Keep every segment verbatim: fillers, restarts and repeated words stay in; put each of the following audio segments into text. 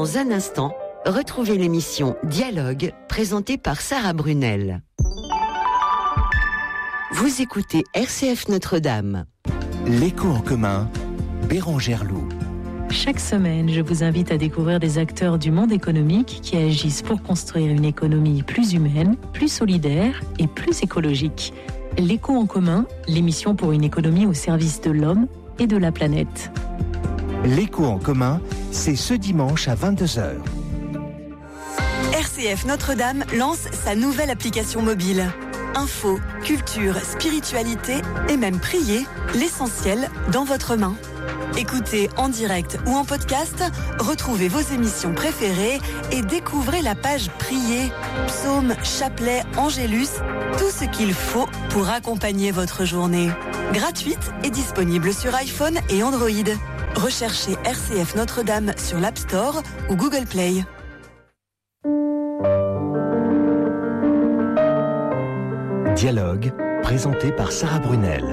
Dans un instant, retrouvez l'émission Dialogue, présentée par Sarah Brunel. Vous écoutez R C F Notre-Dame. L'écho en commun, Bérangère Loup. Chaque semaine, je vous invite à découvrir des acteurs du monde économique qui agissent pour construire une économie plus humaine, plus solidaire et plus écologique. L'écho en commun, l'émission pour une économie au service de l'homme et de la planète. L'écho en commun, c'est ce dimanche à vingt-deux heures. R C F Notre-Dame lance sa nouvelle application mobile. Info, culture, spiritualité et même prier, l'essentiel dans votre main. Écoutez en direct ou en podcast, retrouvez vos émissions préférées et découvrez la page Prier, psaumes, chapelets, angélus, tout ce qu'il faut pour accompagner votre journée. Gratuite et disponible sur iPhone et Android. Recherchez R C F Notre-Dame sur l'App Store ou Google Play. Dialogue, présenté par Sarah Brunel.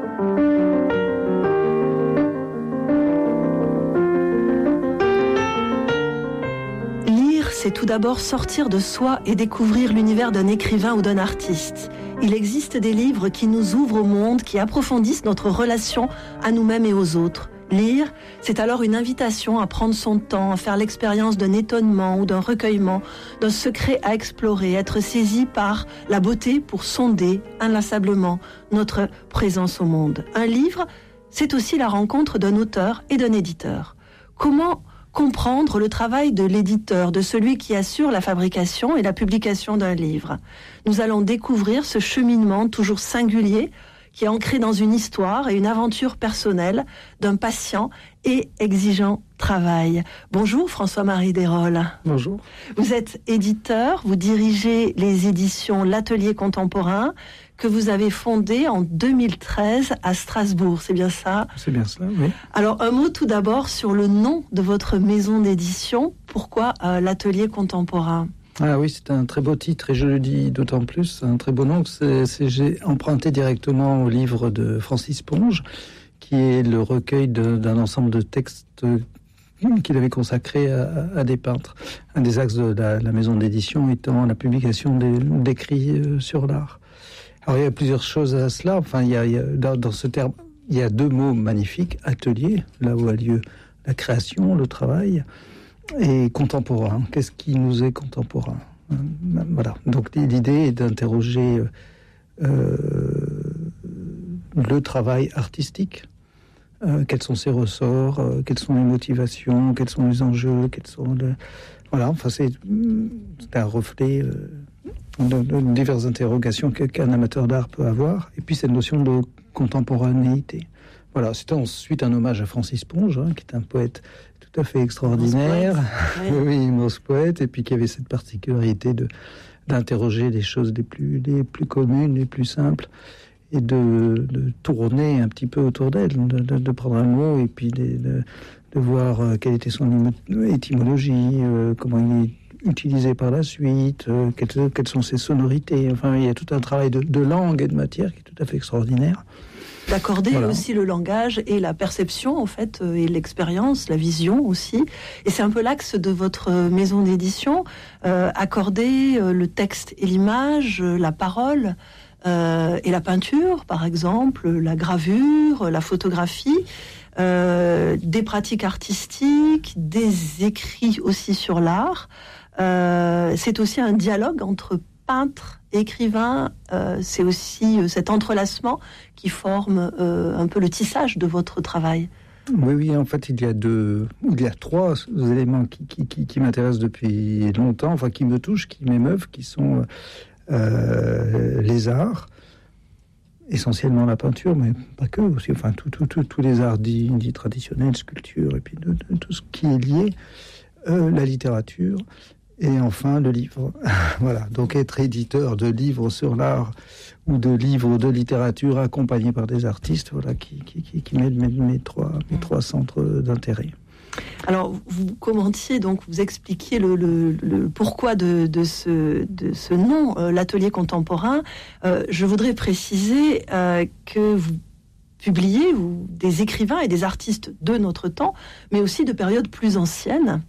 Lire, c'est tout d'abord sortir de soi et découvrir l'univers d'un écrivain ou d'un artiste. Il existe des livres qui nous ouvrent au monde, qui approfondissent notre relation à nous-mêmes et aux autres. Lire, c'est alors une invitation à prendre son temps, à faire l'expérience d'un étonnement ou d'un recueillement, d'un secret à explorer, être saisi par la beauté pour sonder inlassablement notre présence au monde. Un livre, c'est aussi la rencontre d'un auteur et d'un éditeur. Comment comprendre le travail de l'éditeur, de celui qui assure la fabrication et la publication d'un livre? Nous allons découvrir ce cheminement toujours singulier qui est ancré dans une histoire et une aventure personnelle d'un patient et exigeant travail. Bonjour François-Marie Desrolles. Bonjour. Vous êtes éditeur, vous dirigez les éditions L'Atelier Contemporain que vous avez fondé en deux mille treize à Strasbourg, c'est bien ça? C'est bien cela, oui. Alors un mot tout d'abord sur le nom de votre maison d'édition. Pourquoi euh, L'Atelier Contemporain? Ah oui, c'est un très beau titre et je le dis d'autant plus, c'est un très beau nom. C'est, c'est, j'ai emprunté directement au livre de Francis Ponge, qui est le recueil de, d'un ensemble de textes qu'il avait consacré à, à des peintres. Un des axes de la, la maison d'édition étant la publication des, d'écrits euh, sur l'art. Alors il y a plusieurs choses à cela. Enfin, il y a, il y a dans, dans ce terme, il y a deux mots magnifiques: atelier, là où a lieu la création, le travail, et contemporain. Qu'est-ce qui nous est contemporain? Voilà. Donc l'idée est d'interroger euh, le travail artistique. Euh, quels sont ses ressorts? euh, Quelles sont les motivations? Quels sont les enjeux? Quels sont le... Voilà. Enfin, c'est, c'est un reflet euh, de, de diverses interrogations qu'un amateur d'art peut avoir. Et puis cette notion de contemporanéité. Voilà. C'était ensuite un hommage à Francis Ponge, hein, qui est un poète tout à fait extraordinaire, oui, oui, immense poète, et puis qui avait cette particularité de d'interroger les choses les plus les plus communes, les plus simples, et de, de tourner un petit peu autour d'elles, de, de, de prendre un mot et puis de, de, de voir euh, quelle était son étymologie, euh, comment il est utilisé par la suite, euh, quelles, quelles sont ses sonorités. Enfin, il y a tout un travail de, de langue et de matière qui est tout à fait extraordinaire. D'accorder voilà. aussi le langage et la perception, en fait, et l'expérience, la vision aussi. Et c'est un peu l'axe de votre maison d'édition, euh, accorder euh, le texte et l'image, la parole euh, et la peinture, par exemple, la gravure, la photographie, euh, des pratiques artistiques, des écrits aussi sur l'art. Euh, c'est aussi un dialogue entre peintre, écrivain, euh, c'est aussi euh, cet entrelacement qui forme euh, un peu le tissage de votre travail. Oui, oui, en fait, il y a deux, il y a trois éléments qui, qui, qui, qui m'intéressent depuis longtemps, enfin qui me touchent, qui m'émeuvent, qui sont euh, les arts, essentiellement la peinture, mais pas que, aussi, enfin tous tout, tout, tout les arts dits, dits traditionnels, sculpture, et puis de, de, tout ce qui est lié, euh, la littérature. Et enfin, le livre. Voilà. Donc, être éditeur de livres sur l'art ou de livres de littérature accompagnés par des artistes, voilà, qui, qui, qui, qui mettent mes, mes, trois, mes trois centres d'intérêt. Alors, vous commentiez, donc, vous expliquiez le, le, le pourquoi de, de, ce, de ce nom, euh, l'atelier contemporain. Euh, je voudrais préciser euh, que vous publiés, ou des écrivains et des artistes de notre temps, mais aussi de périodes plus anciennes.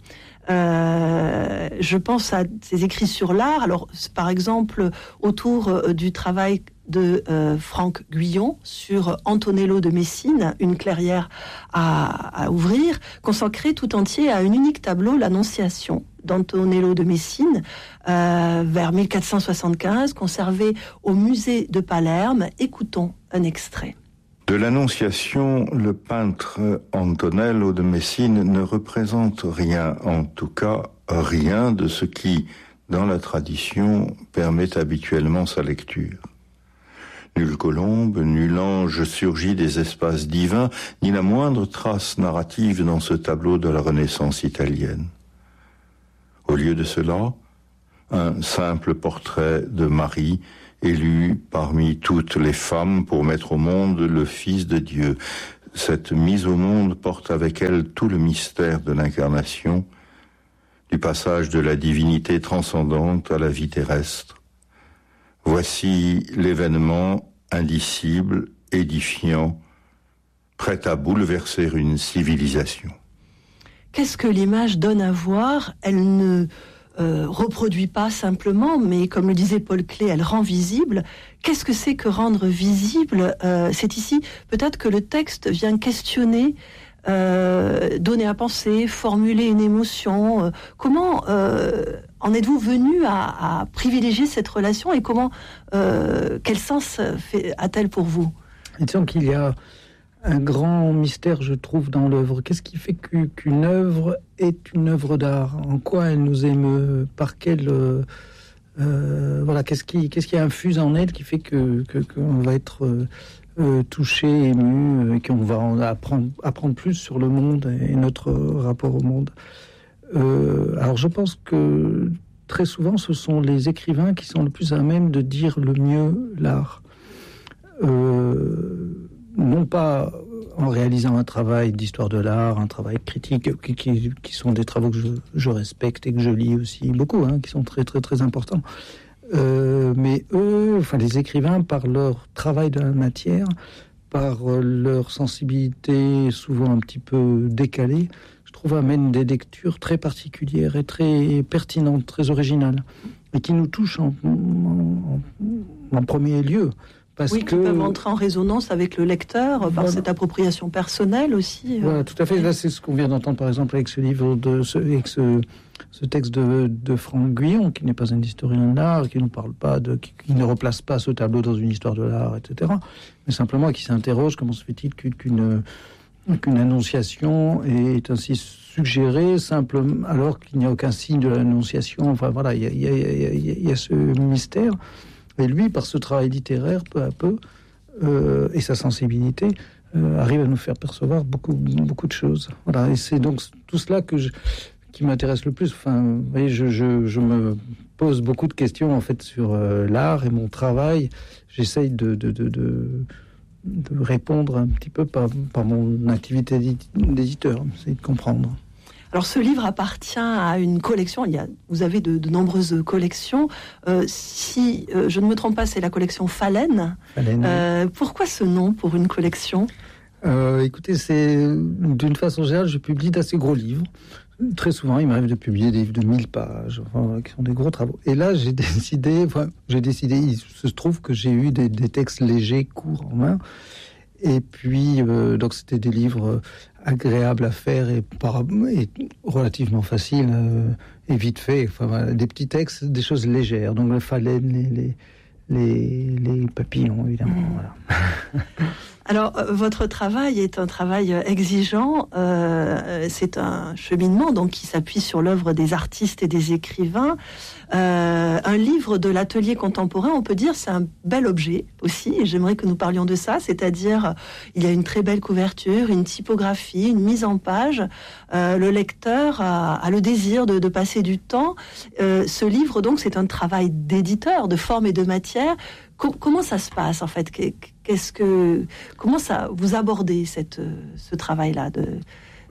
Euh, je pense à ces écrits sur l'art. Alors, par exemple, autour euh, du travail de euh, Franck Guyon sur Antonello de Messine, une clairière à, à ouvrir, consacré tout entier à un unique tableau, l'Annonciation d'Antonello de Messine, euh, vers mille quatre cent soixante-quinze, conservé au musée de Palerme. Écoutons un extrait. De l'Annonciation, le peintre Antonello de Messine ne représente rien, en tout cas rien de ce qui, dans la tradition, permet habituellement sa lecture. Nulle colombe, nul ange surgit des espaces divins, ni la moindre trace narrative dans ce tableau de la Renaissance italienne. Au lieu de cela, un simple portrait de Marie, élue parmi toutes les femmes pour mettre au monde le Fils de Dieu. Cette mise au monde porte avec elle tout le mystère de l'incarnation, du passage de la divinité transcendante à la vie terrestre. Voici l'événement indicible, édifiant, prêt à bouleverser une civilisation. Qu'est-ce que l'image donne à voir ? Elle ne euh, reproduit pas simplement, mais comme le disait Paul Klee, elle rend visible. Qu'est-ce que c'est que rendre visible ? euh, C'est ici peut-être que le texte vient questionner, euh, donner à penser, formuler une émotion. Euh, comment euh, en êtes-vous venu à, à privilégier cette relation et comment, euh, quel sens fait, a-t-elle pour vous ? Disons qu'il y a un grand mystère, je trouve, dans l'œuvre. Qu'est-ce qui fait qu'une œuvre est une œuvre d'art ? En quoi elle nous émeut ? Par quelle euh, euh, voilà, qu'est-ce qui, qu'est-ce qui infuse en elle qui fait que, que qu'on va être euh, euh, touché, ému, et qu'on va en apprendre, apprendre plus sur le monde et notre rapport au monde. Euh, alors, je pense que très souvent, ce sont les écrivains qui sont le plus à même de dire le mieux l'art. Euh, non pas en réalisant un travail d'histoire de l'art, un travail critique, qui, qui, qui sont des travaux que je, je respecte et que je lis aussi beaucoup, hein, qui sont très très très importants. Euh, mais eux, enfin les écrivains, par leur travail de la matière, par leur sensibilité souvent un petit peu décalée, je trouve amènent des lectures très particulières et très pertinentes, très originales, et qui nous touchent en, en, en premier lieu. Parce oui, que... qui peuvent entrer en résonance avec le lecteur, par voilà. cette appropriation personnelle aussi. Voilà, tout à fait. Là, c'est ce qu'on vient d'entendre, par exemple, avec ce livre, de ce, avec ce, ce texte de, de Franck Guyon, qui n'est pas un historien de l'art, qui ne parle pas de, qui, qui ne replace pas ce tableau dans une histoire de l'art, et cetera. Mais simplement qui s'interroge comment se fait-il qu'une, qu'une annonciation est ainsi suggérée, simplement, alors qu'il n'y a aucun signe de l'annonciation. Enfin voilà, il y a, il y a, il y a, il y a ce mystère. Et lui, par ce travail littéraire, peu à peu, euh, et sa sensibilité, euh, arrive à nous faire percevoir beaucoup, beaucoup de choses. Voilà, et c'est donc tout cela que je, qui m'intéresse le plus. Enfin, vous voyez, je, je, je me pose beaucoup de questions en fait sur euh, l'art et mon travail. J'essaye de, de, de, de, de répondre un petit peu par, par mon activité d'éditeur, essayer de comprendre. Alors, ce livre appartient à une collection. Il y a, vous avez de, de nombreuses collections. Euh, si euh, je ne me trompe pas, c'est la collection Phalène. Phalène. Euh, pourquoi ce nom pour une collection ? euh, Écoutez, c'est d'une façon générale, je publie d'assez gros livres. Très souvent, il m'arrive de publier des livres de mille pages, enfin, qui sont des gros travaux. Et là, j'ai décidé, enfin, j'ai décidé. Il se trouve que j'ai eu des, des textes légers, courts en main. Et puis, euh, donc, c'était des livres agréables à faire et, par, et relativement faciles euh, et vite fait. Enfin, voilà, des petits textes, des choses légères. Donc, le phalène, les, les, les, les papillons, évidemment. Mmh. Voilà. Alors, euh, votre travail est un travail exigeant. Euh, c'est un cheminement donc qui s'appuie sur l'œuvre des artistes et des écrivains. Euh, un livre de l'atelier contemporain, on peut dire, c'est un bel objet aussi. Et j'aimerais que nous parlions de ça. C'est-à-dire, il y a une très belle couverture, une typographie, une mise en page. Euh, le lecteur a, a le désir de, de passer du temps. Euh, ce livre, donc, c'est un travail d'éditeur, de forme et de matière. Comment ça se passe en fait ? Qu'est-ce que, comment ça vous abordez cette, ce travail-là de...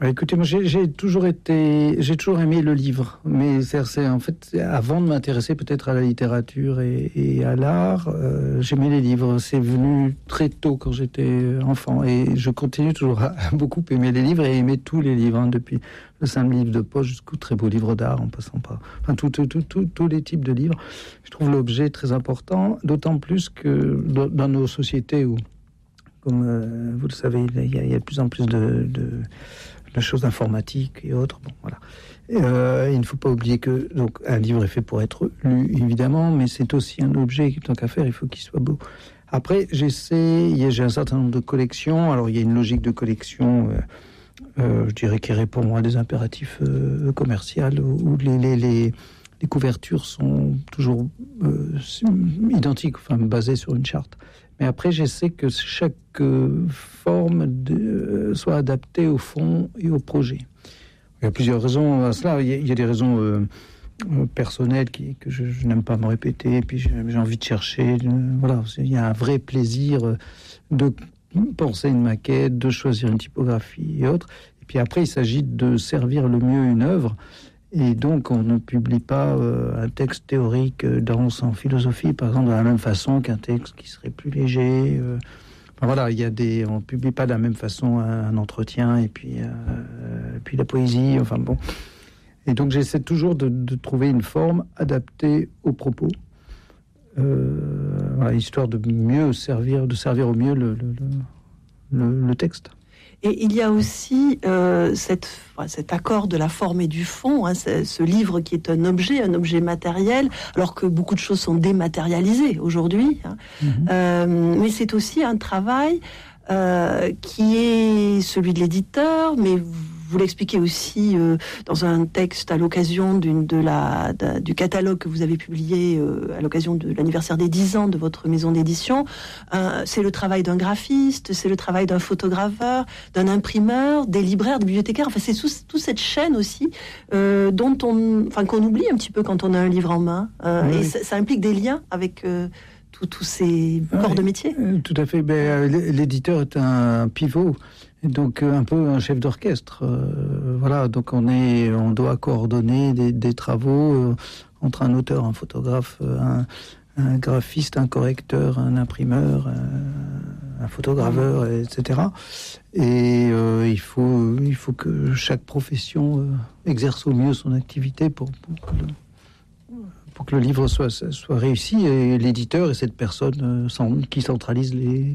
Bah, écoutez, moi j'ai, j'ai toujours été, j'ai toujours aimé le livre, mais c'est, c'est en fait avant de m'intéresser peut-être à la littérature et, et à l'art, euh, j'aimais les livres. C'est venu très tôt quand j'étais enfant et je continue toujours à, à beaucoup aimer les livres et aimer tous les livres, hein, depuis le simple livre de poche jusqu'au très beau livre d'art, en passant par, enfin tous tout, tout, tout, tous les types de livres. Je trouve l'objet très important, d'autant plus que dans, dans nos sociétés où, comme euh, vous le savez, il y, a, il y a de plus en plus de, de de choses informatiques et autres. Bon, voilà. Euh, il ne faut pas oublier que donc un livre est fait pour être lu, évidemment, mais c'est aussi un objet, tant qu'à faire, il faut qu'il soit beau. Après, j'essaie, j'ai un certain nombre de collections. Alors, il y a une logique de collection, euh, euh, je dirais, qui répond à des impératifs euh, commerciaux, où les, les, les, les couvertures sont toujours euh, identiques, enfin, basées sur une charte. Mais après, j'essaie que chaque euh, forme de, euh, soit adaptée au fond et au projet. Il y a plusieurs raisons à cela. Il y a, il y a des raisons euh, euh, personnelles qui, que je, je n'aime pas me répéter. Et puis j'ai, j'ai envie de chercher. Euh, voilà, il y a un vrai plaisir de penser une maquette, de choisir une typographie et autres. Et puis après, il s'agit de servir le mieux une œuvre. Et donc, on ne publie pas euh, un texte théorique euh, dense en philosophie, par exemple, de la même façon qu'un texte qui serait plus léger. Euh, enfin, voilà, il y a des, on ne publie pas de la même façon un, un entretien et puis, euh, puis la poésie. Enfin bon. Et donc, j'essaie toujours de, de trouver une forme adaptée aux propos, euh, voilà, histoire de mieux servir, de servir au mieux le, le, le, le texte. Et il y a aussi euh, cette, cet accord de la forme et du fond, hein, ce livre qui est un objet, un objet matériel, alors que beaucoup de choses sont dématérialisées aujourd'hui. Hein. Mmh. Euh, mais c'est aussi un travail euh, qui est celui de l'éditeur, mais vous l'expliquez aussi euh, dans un texte à l'occasion d'une, de la, de, du catalogue que vous avez publié euh, à l'occasion de l'anniversaire des dix ans de votre maison d'édition. Euh, c'est le travail d'un graphiste, c'est le travail d'un photograveur, d'un imprimeur, des libraires, des bibliothécaires. Enfin, c'est toute tout cette chaîne aussi euh, dont on, enfin, qu'on oublie un petit peu quand on a un livre en main. Euh, oui. Et ça, ça implique des liens avec euh, tous ces corps oui, de métier. Tout à fait. Ben, l'éditeur est un pivot. Donc un peu un chef d'orchestre, euh, voilà. Donc on est, on doit coordonner des, des travaux euh, entre un auteur, un photographe, un, un graphiste, un correcteur, un imprimeur, un, un photograveur, et cetera. Et euh, il faut, il faut que chaque profession euh, exerce au mieux son activité pour, pour que le, pour que le livre soit, soit réussi. Et l'éditeur est cette personne euh, qui centralise les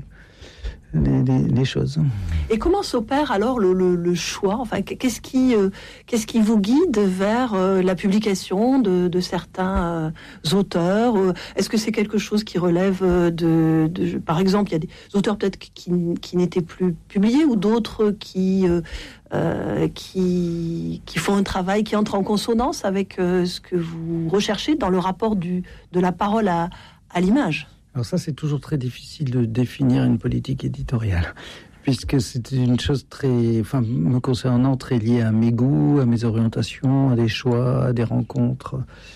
Les, les, les choses. Et comment s'opère alors le, le, le choix ? Enfin, qu'est-ce qui, euh, qu'est-ce qui vous guide vers euh, la publication de, de certains euh, auteurs ? Est-ce que c'est quelque chose qui relève de, de... Par exemple, il y a des auteurs peut-être qui, qui n'étaient plus publiés ou d'autres qui, euh, euh, qui, qui font un travail qui entre en consonance avec euh, ce que vous recherchez dans le rapport du, de la parole à, à l'image ? Alors ça, c'est toujours très difficile de définir une politique éditoriale, puisque c'est une chose très, enfin, me concernant, très liée à mes goûts, à mes orientations, à des choix, à des rencontres.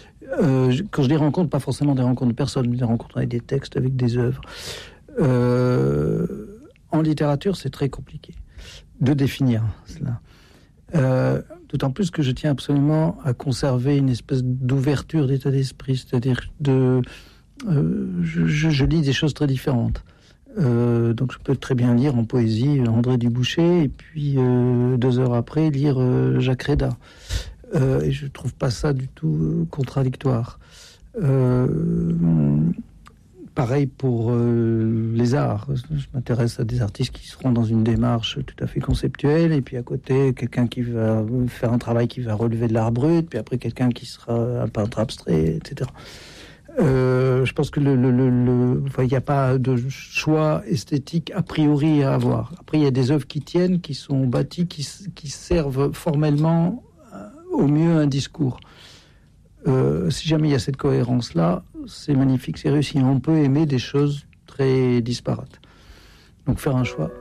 Euh, quand je dis rencontres, pas forcément des rencontres de personnes, mais des rencontres avec des textes, avec des œuvres. Euh, en littérature, c'est très compliqué de définir cela. Euh, d'autant plus que je tiens absolument à conserver une espèce d'ouverture d'état d'esprit, c'est-à-dire de... Euh, je, je, je lis des choses très différentes. Euh, donc je peux très bien lire en poésie André Duboucher et puis euh, deux heures après lire euh, Jacques Réda. Euh, et je trouve pas ça du tout euh, contradictoire. Euh, pareil pour euh, les arts. Je m'intéresse à des artistes qui seront dans une démarche tout à fait conceptuelle et puis à côté quelqu'un qui va faire un travail qui va relever de l'art brut, puis après quelqu'un qui sera un peintre abstrait, et cetera. Euh, je pense que le, le, le, le enfin, il n'y a pas de choix esthétique a priori à avoir. Après, il y a des œuvres qui tiennent, qui sont bâties, qui, qui servent formellement au mieux un discours. Euh, si jamais il y a cette cohérence-là, c'est magnifique, c'est réussi. On peut aimer des choses très disparates. Donc faire un choix